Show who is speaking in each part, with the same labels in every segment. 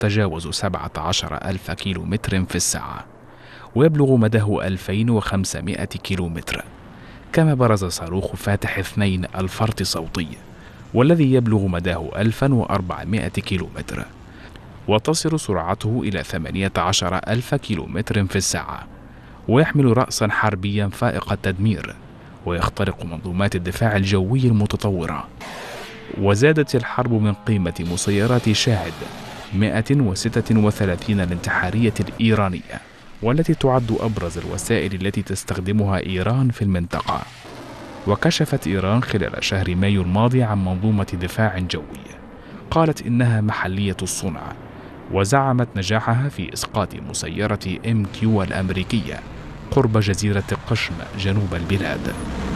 Speaker 1: تجاوز 17,000 كيلومتر في الساعة، ويبلغ مداه 2500 كيلومتر. كما برز صاروخ فاتح 2 الفرط صوتي، والذي يبلغ مداه 1400 كيلومتر، وتصل سرعته إلى 18,000 كيلومتر في الساعة، ويحمل رأسا حربيا فائق التدمير، ويخترق منظومات الدفاع الجوي المتطورة. وزادت الحرب من قيمة مسيرات شاهد 136 الانتحارية الإيرانية، والتي تعد أبرز الوسائل التي تستخدمها إيران في المنطقة. وكشفت إيران خلال شهر مايو الماضي عن منظومة دفاع جوي قالت إنها محلية الصنع، وزعمت نجاحها في إسقاط مسيرة MQ الأمريكية قرب جزيرة قشم جنوب البلاد.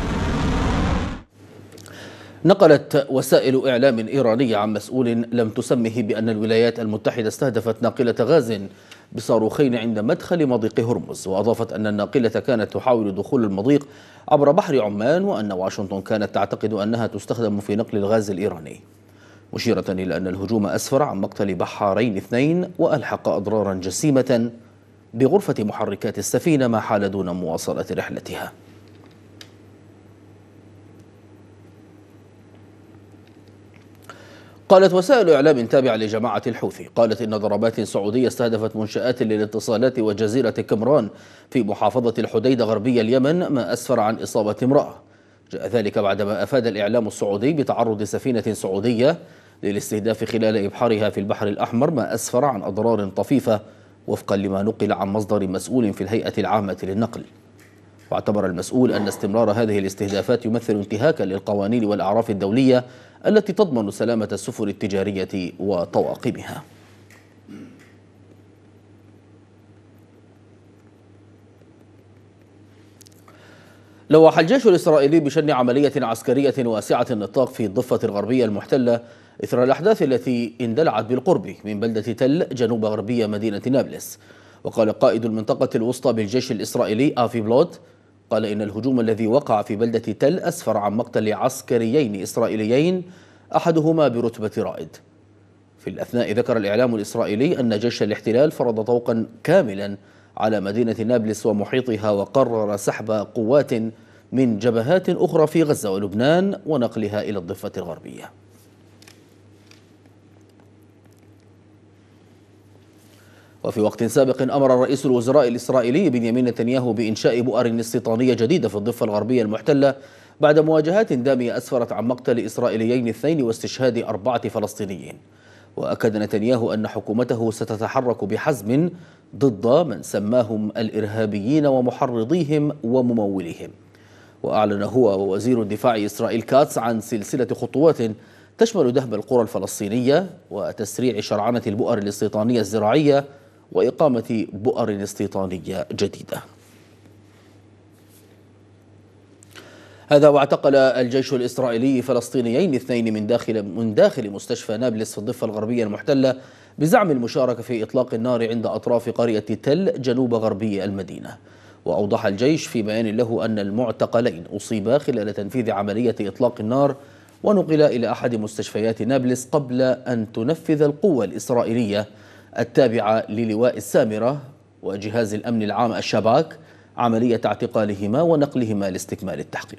Speaker 2: نقلت وسائل إعلام إيرانية عن مسؤول لم تسمه بأن الولايات المتحدة استهدفت ناقلة غاز بصاروخين عند مدخل مضيق هرمز، وأضافت أن الناقلة كانت تحاول دخول المضيق عبر بحر عمان، وأن واشنطن كانت تعتقد أنها تستخدم في نقل الغاز الإيراني، مشيرة إلى أن الهجوم أسفر عن مقتل بحارين 2 وألحق أضرارا جسيمة بغرفة محركات السفينة ما حال دون مواصلة رحلتها. قالت وسائل إعلام تابعة لجماعة الحوثي إن ضربات سعودية استهدفت منشآت للاتصالات وجزيرة كمران في محافظة الحديدة غربي اليمن ما أسفر عن إصابة امرأة. جاء ذلك بعدما أفاد الإعلام السعودي بتعرض سفينة سعودية للاستهداف خلال إبحارها في البحر الأحمر ما أسفر عن أضرار طفيفة، وفقا لما نقل عن مصدر مسؤول في الهيئة العامة للنقل. واعتبر المسؤول أن استمرار هذه الاستهدافات يمثل انتهاكا للقوانين والأعراف الدولية التي تضمن سلامة السفن التجارية وطواقمها. لوح الجيش الإسرائيلي بشن عملية عسكرية واسعة النطاق في الضفة الغربية المحتلة إثر الأحداث التي اندلعت بالقرب من بلدة تل جنوب غربية مدينة نابلس. وقال قائد المنطقة الوسطى بالجيش الإسرائيلي آفي بلوت إن الهجوم الذي وقع في بلدة تل أسفر عن مقتل عسكريين إسرائيليين أحدهما برتبة رائد. في الأثناء ذكر الإعلام الإسرائيلي أن جيش الاحتلال فرض طوقا كاملا على مدينة نابلس ومحيطها، وقرر سحب قوات من جبهات أخرى في غزة ولبنان ونقلها إلى الضفة الغربية. وفي وقت سابق أمر رئيس الوزراء الإسرائيلي بنيامين نتنياهو بإنشاء بؤر استيطانية جديدة في الضفة الغربية المحتلة بعد مواجهات دامية أسفرت عن مقتل إسرائيليين 2 واستشهاد 4 فلسطينيين. وأكد نتنياهو أن حكومته ستتحرك بحزم ضد من سماهم الإرهابيين ومحرضيهم ومموليهم. وأعلن هو ووزير الدفاع إسرائيل كاتس عن سلسلة خطوات تشمل دهم القرى الفلسطينية وتسريع شرعنة البؤر الاستيطانية الزراعية وإقامة بؤر استيطانية جديدة. هذا واعتقل الجيش الإسرائيلي فلسطينيين 2 من داخل مستشفى نابلس في الضفة الغربية المحتلة بزعم المشاركة في إطلاق النار عند أطراف قرية تل جنوب غربي المدينة. وأوضح الجيش في بيان له أن المعتقلين أصيبا خلال تنفيذ عملية إطلاق النار ونقل إلى أحد مستشفيات نابلس قبل أن تنفذ القوة الإسرائيلية التابعة للواء السامرة وجهاز الأمن العام الشباك عملية اعتقالهما ونقلهما لاستكمال التحقيق.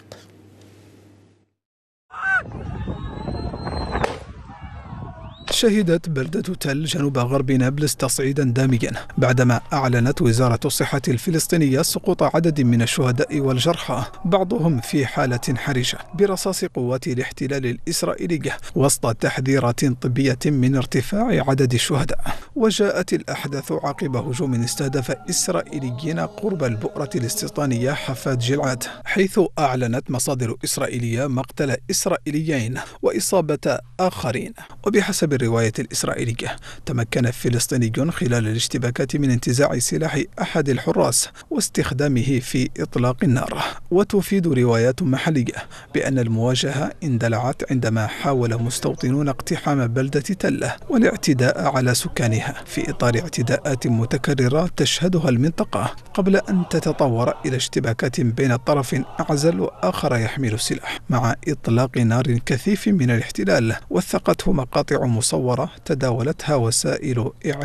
Speaker 3: شهدت بلدة تل جنوب غرب نابلس تصعيدا داميا بعدما أعلنت وزارة الصحة الفلسطينية سقوط عدد من الشهداء والجرحى، بعضهم في حالة حرجة، برصاص قوات الاحتلال الإسرائيلي، وسط تحذيرات طبية من ارتفاع عدد الشهداء. وجاءت الأحداث عقب هجوم استهدف إسرائيليين قرب البؤرة الاستيطانية حفاد جلعاد، حيث أعلنت مصادر إسرائيلية مقتل إسرائيليين وإصابة آخرين. وبحسب الرواية الإسرائيلية تمكن فلسطيني خلال الاشتباكات من انتزاع سلاح أحد الحراس واستخدامه في إطلاق النار. وتفيد روايات محلية بأن المواجهة اندلعت عندما حاول مستوطنون اقتحام بلدة تل والاعتداء على سكانها. سكانها في إطار اعتداءات متكررة تشهدها المنطقة قبل أن تتطور إلى اشتباكات بين طرف أعزل وآخر يحمل السلاح، مع إطلاق نار كثيف من الاحتلال وثقته مقاطع مصورة تداولتها وسائل إعلام